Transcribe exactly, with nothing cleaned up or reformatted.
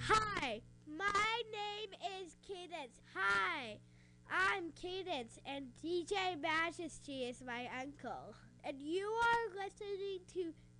Hi, my name is Cadence. Hi, I'm Cadence, and D J Majesty is my uncle. And you are listening to